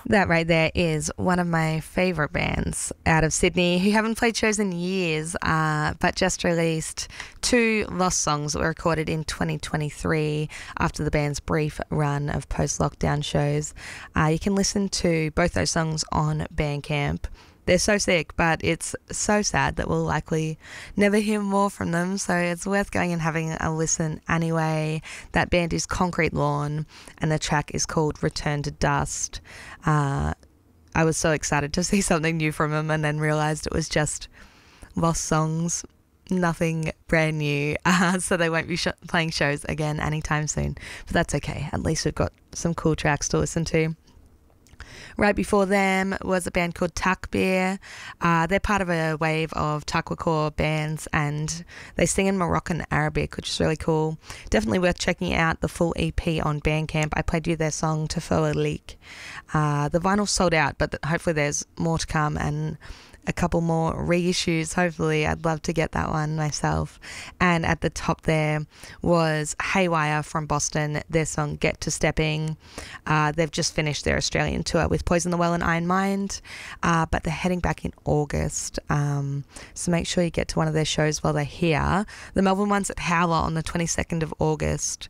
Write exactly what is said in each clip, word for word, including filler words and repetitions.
That right there is one of my favourite bands out of Sydney who haven't played shows in years, uh, but just released two lost songs that were recorded in twenty twenty-three after the band's brief run of post-lockdown shows. Uh, you can listen to both those songs on Bandcamp. They're so sick, but it's so sad that we'll likely never hear more from them, so it's worth going and having a listen anyway. That band is Concrete Lawn, and the track is called Return to Dust. Uh, I was so excited to see something new from them and then realised it was just lost songs, nothing brand new, uh, so they won't be sh- playing shows again anytime soon. But that's okay, at least we've got some cool tracks to listen to. Right before them was a band called Tuck Beer. Uh, they're part of a wave of Takwakor bands, and they sing in Moroccan Arabic, which is really cool. Definitely worth checking out the full E P on Bandcamp. I played you their song Tafel Leak. Uh, the vinyl sold out, but hopefully there's more to come and a couple more reissues. Hopefully, I'd love to get that one myself. And at the top there was Haywire from Boston, their song Get to Stepping. Uh, they've just finished their Australian tour with Poison the Well and Iron Mind, uh, but they're heading back in August. Um, so make sure you get to one of their shows while they're here. The Melbourne one's at Howler on the twenty-second of August.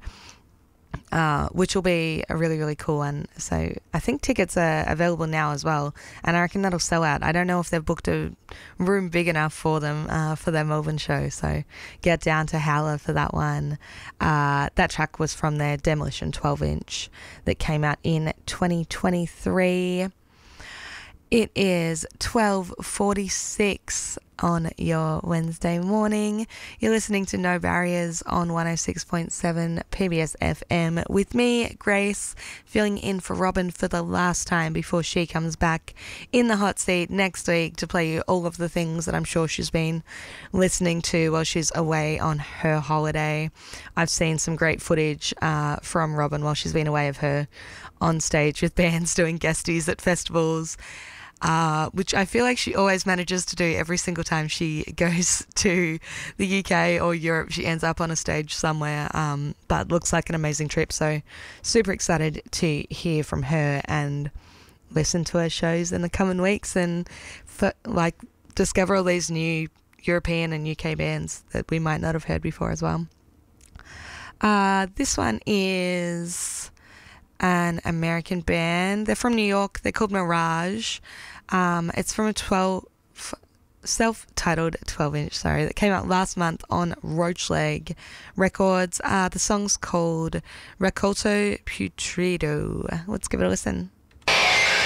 Uh, which will be a really, really cool one. So I think tickets are available now as well, and I reckon that'll sell out. I don't know if they've booked a room big enough for them uh, for their Melbourne show, so get down to Howler for that one. Uh, that track was from their Demolition twelve inch that came out in twenty twenty-three. It is twelve forty-six on your Wednesday morning. You're listening to No Barriers on one oh six point seven P B S F M with me, Grace, filling in for Robin for the last time before she comes back in the hot seat next week to play you all of the things that I'm sure she's been listening to while she's away on her holiday. I've seen some great footage uh, from Robin while she's been away of her on stage with bands doing guesties at festivals. Uh, which I feel like she always manages to do every single time she goes to the U K or Europe. She ends up on a stage somewhere, um, but looks like an amazing trip. So super excited to hear from her and listen to her shows in the coming weeks and for, like discover all these new European and U K bands that we might not have heard before as well. Uh, this one is an American band. They're from New York. They're called Mirage. Um, it's from a twelve self-titled twelve inch, sorry, that came out last month on Roachleg Records. Uh, the song's called Raccolto Putrido. Let's give it a listen.